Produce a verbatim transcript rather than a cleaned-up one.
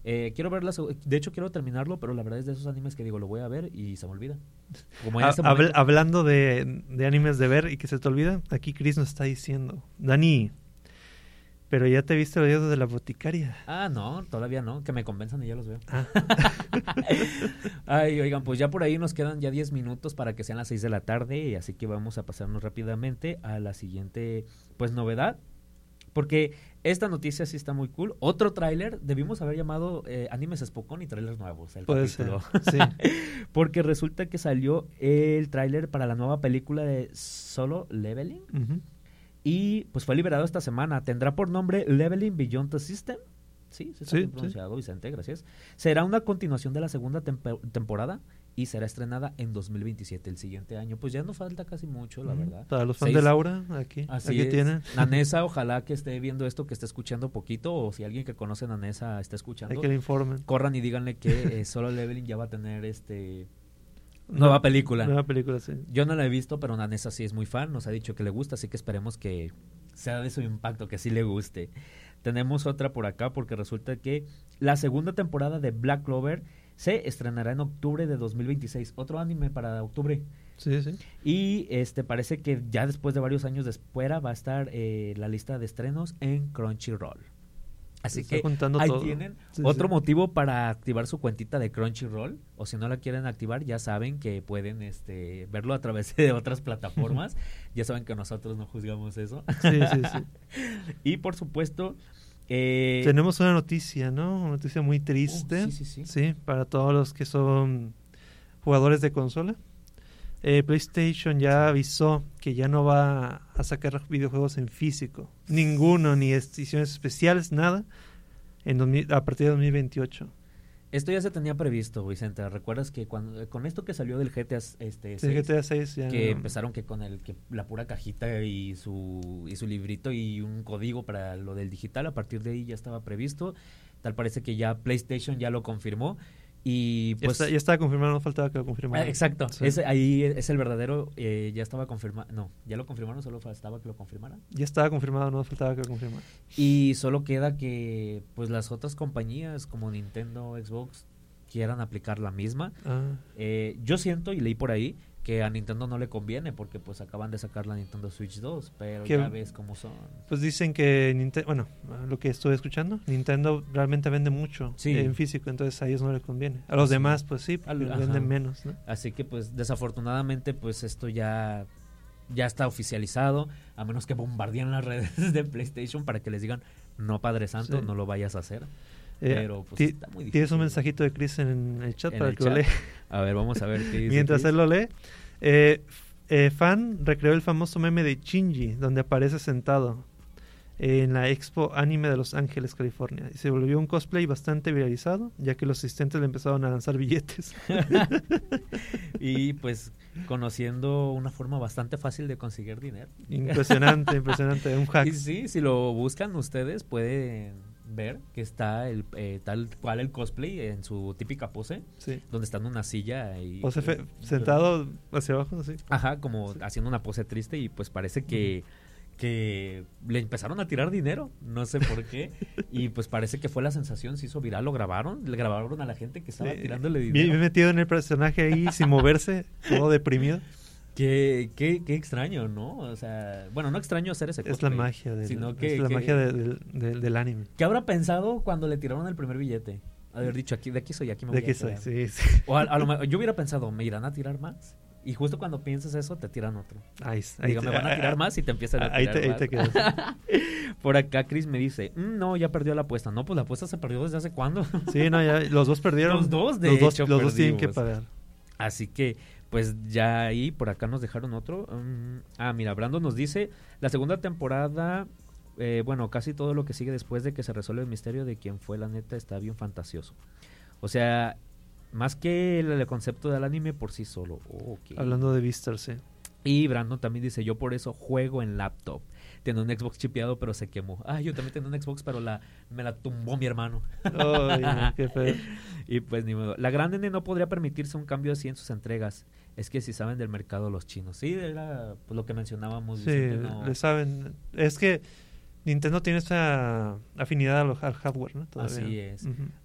Eh, quiero ver la seg- de hecho quiero terminarlo, pero la verdad es de esos animes que digo, lo voy a ver y se me olvida. Como en Ha- este habl- momento. hablando de, de animes de ver y que se te olvida, aquí Chris nos está diciendo, Dani, pero ya te viste los videos de la boticaria. Ah, no, todavía no, que me convenzan y ya los veo. Ah. Ay, oigan, pues ya por ahí nos quedan ya diez minutos para que sean las seis de la tarde, y así que vamos a pasarnos rápidamente a la siguiente, pues, novedad. Porque esta noticia sí está muy cool. Otro tráiler, debimos haber llamado eh, Animes Spokon y trailers nuevos. El Puede capítulo. ser, sí. Porque resulta que salió el tráiler para la nueva película de Solo Leveling. Ujú. Y pues fue liberado esta semana. Tendrá por nombre Leveling Beyond the System. Sí, sí está Sí, bien sí. pronunciado, Vicente, gracias. Será una continuación de la segunda tempe- temporada y será estrenada en dos mil veintisiete, el siguiente año. Pues ya no falta casi mucho, la Ujú. verdad. Para los fans Seis- de Laura, aquí, Así aquí es. tienen. Nanesa, ojalá que esté viendo esto, que esté escuchando poquito, o si alguien que conoce a Nanesa está escuchando, Hay que le informen. corran y díganle que eh, Solo Leveling ya va a tener este nueva película. Nueva película, sí. Yo no la he visto, pero Nanesa sí es muy fan, nos ha dicho que le gusta, así que esperemos que sea de su impacto, que sí le guste. Tenemos otra por acá porque resulta que la segunda temporada de Black Clover se estrenará en octubre de dos mil veintiséis. Otro anime para octubre. Sí, sí. Y este parece que ya después de varios años después va a estar eh, la lista de estrenos en Crunchyroll. Así Se está que juntando ahí todo. tienen Sí, otro sí. motivo para activar su cuentita de Crunchyroll. O si no la quieren activar, ya saben que pueden este verlo a través de otras plataformas. Ya saben que nosotros no juzgamos eso. Sí, sí, sí. Y por supuesto, eh, Tenemos una noticia, ¿no? Una noticia muy triste. Uh, sí, sí, sí. Sí, para todos los que son jugadores de consola. Eh, PlayStation ya avisó que ya no va a sacar videojuegos en físico. Ninguno, ni ediciones especiales, nada. En dos mil, a partir de dos mil veintiocho. esto ya se tenía previsto, Vicente. ¿Recuerdas que cuando con esto que salió del G T A este Sí, G T A seis ya que no. empezaron que con el que la pura cajita y su y su librito y un código para lo del digital, a partir de ahí ya estaba previsto? Tal parece que ya PlayStation ya lo confirmó y Ya, pues está- ya estaba confirmado, no faltaba que lo confirmara. Ah, exacto, Sí. ese, ahí es el verdadero, eh, ya estaba confirmado, no, ya lo confirmaron, solo faltaba que lo confirmaran. Ya estaba confirmado, no faltaba que lo confirmara. Y solo queda que pues las otras compañías como Nintendo, Xbox quieran aplicar la misma. Ah, Eh, yo siento y leí por ahí que a Nintendo no le conviene porque pues acaban de sacar la Nintendo Switch dos, pero Que- ya ves cómo son. pues dicen que Nintendo, bueno, lo que estuve escuchando, Nintendo realmente vende mucho Sí. en físico, entonces a ellos no les conviene. A los Sí. demás, pues sí, Al- porque ajá. venden menos, ¿no? Así que pues desafortunadamente pues esto ya ya está oficializado, a menos que bombardeen las redes de PlayStation para que les digan, no, Padre Santo, Sí. no lo vayas a hacer. Eh, Pero pues ti- está muy difícil. Tienes un mensajito de Chris en el chat En para el que lo chat. lea. A ver, vamos a ver qué dice. Mientras Chris. él lo lee, eh, eh, fan recreó el famoso meme de Shinji, donde aparece sentado en la Expo Anime de Los Ángeles, California. Y se volvió un cosplay bastante viralizado, ya que los asistentes le empezaron a lanzar billetes. Y pues conociendo una forma bastante fácil de conseguir dinero. Impresionante, impresionante, un hack. Y sí, si lo buscan ustedes pueden ver que está el eh, tal cual el cosplay en su típica pose, Sí. donde está en una silla y O sea, fe- sentado hacia abajo, así. ajá, como haciendo una pose triste y pues parece que que le empezaron a tirar dinero, no sé por qué, y pues parece que fue la sensación, se hizo viral, lo grabaron, le grabaron a la gente que estaba Sí. tirándole Bien, dinero. bien metido en el personaje ahí, sin moverse, todo deprimido. Qué, qué, qué extraño, ¿no? O sea, bueno, no extraño hacer ese Es la cosplay, magia del, sino que, es la que- magia de- del- del- del anime. ¿qué habrá pensado cuando le tiraron el primer billete? Haber dicho, aquí, de aquí soy, aquí me ¿De voy qué a soy? quedar. Sí, sí. O a, a lo mejor, yo hubiera pensado, ¿me irán a tirar más? Y justo cuando piensas eso, te tiran otro. Ahí, ahí Digo, te- me van a tirar más y te empiezan a ahí tirar te, ahí más. te quedas. Por acá Chris me dice, "Mm, no, ya perdió la apuesta. No, pues la apuesta se perdió desde hace cuándo. Sí, no, ya los dos perdieron. Los dos, de los dos, hecho, los dos tienen que perdimos. pagar. Así que, pues ya ahí, por acá nos dejaron otro. Um, ah, mira, Brandon nos dice, la segunda temporada, eh, bueno, casi todo lo que sigue después de que se resuelve el misterio de quién fue, la neta, está bien fantasioso. O sea, más que el, el concepto del anime por sí solo. Oh, ok. Hablando de Vistar, sí. Y Brandon también dice, yo por eso juego en laptop. Tenía un Xbox chipeado, pero se quemó. Ah, yo también tenía un Xbox, pero la me la tumbó mi hermano. Ay, no, qué feo. Y pues ni modo. La gran N no podría permitirse un cambio así en sus entregas. Es que si saben del mercado los chinos. Sí, era pues, lo que mencionábamos. Sí, Vicente, no- le saben. Es que Nintendo tiene esa afinidad al, al hardware, ¿no? Todavía. Así es. Ujú.